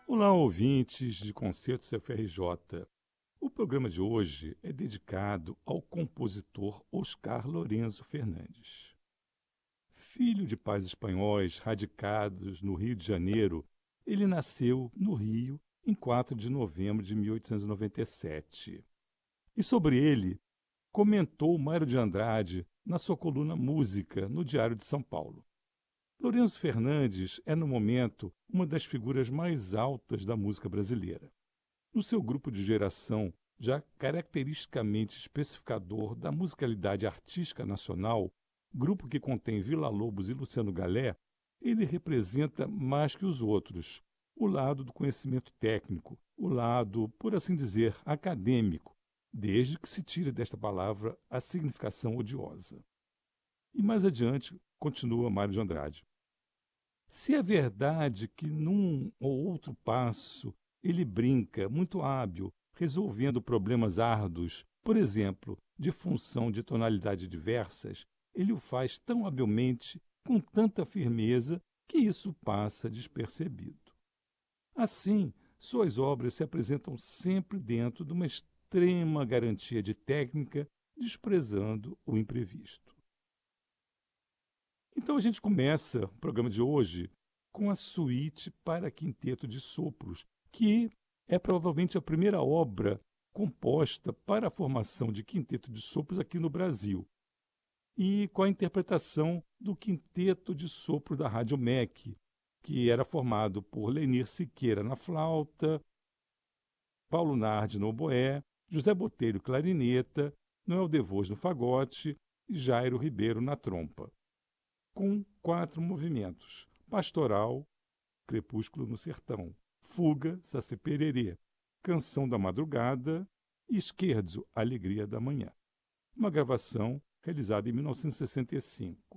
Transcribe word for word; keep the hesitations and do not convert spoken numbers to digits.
Olá, ouvintes de Concertos F R J. O programa de hoje é dedicado ao compositor Oscar Lourenço Fernandes. Filho de pais espanhóis radicados no Rio de Janeiro, ele nasceu no Rio em quatro de novembro de mil oitocentos e noventa e sete. E sobre ele comentou Mário de Andrade na sua coluna Música no Diário de São Paulo. Lourenço Fernandes é, no momento, uma das figuras mais altas da música brasileira. No seu grupo de geração, já caracteristicamente especificador da musicalidade artística nacional, grupo que contém Villa-Lobos e Luciano Galé, ele representa mais que os outros o lado do conhecimento técnico, o lado, por assim dizer, acadêmico, desde que se tire desta palavra a significação odiosa. E mais adiante, continua Mário de Andrade. Se é verdade que num ou outro passo ele brinca, muito hábil, resolvendo problemas árduos, por exemplo, de função de tonalidade diversas, ele o faz tão habilmente, com tanta firmeza, que isso passa despercebido. Assim, suas obras se apresentam sempre dentro de uma extrema garantia de técnica, desprezando o imprevisto. Então a gente começa o programa de hoje com a suíte para quinteto de sopros, que é provavelmente a primeira obra composta para a formação de quinteto de sopros aqui no Brasil, e com a interpretação do quinteto de sopro da Rádio M E C, que era formado por Lenir Siqueira na flauta, Paulo Nardi no oboé, José Botelho clarineta, Noel Devos no fagote e Jairo Ribeiro na trompa, com quatro movimentos: Pastoral, Crepúsculo no Sertão, Fuga, Saci Pererê, Canção da Madrugada e Scherzo, Alegria da Manhã. Uma gravação realizada em mil novecentos e sessenta e cinco.